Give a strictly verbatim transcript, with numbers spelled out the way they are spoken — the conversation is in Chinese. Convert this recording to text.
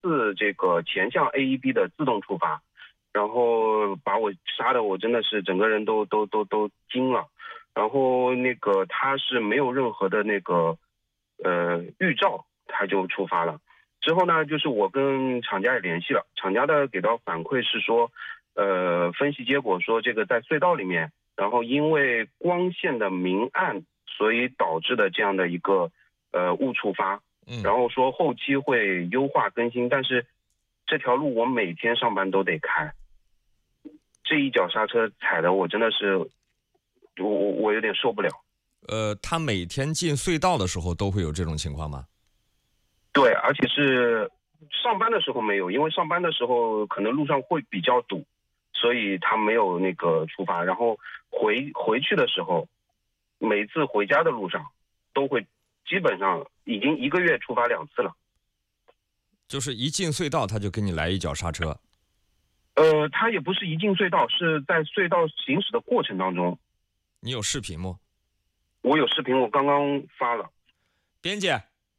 次这个前向 A E B 的自动触发，然后把我杀的我真的是整个人都都都都惊了。然后那个他是没有任何的那个呃预兆，他就触发了。之后呢，就是我跟厂家也联系了，厂家的给到反馈是说，呃，分析结果说这个在隧道里面，然后因为光线的明暗，所以导致的这样的一个呃误触发，然后说后期会优化更新，但是这条路我每天上班都得开，这一脚刹车踩的我真的是，我我我有点受不了。 呃，他每天进隧道的时候都会有这种情况吗？ 对，而且是上班的时候没有，因为上班的时候可能路上会比较堵，所以他没有那个触发。然后回回去的时候，每次回家的路上都会，基本上已经一个月触发两次了。 就是一进隧道他就给你来一脚刹车。 呃，他也不是一进隧道，是在隧道行驶的过程当中。 你有视频吗？ 我有视频，我刚刚发了。 编辑。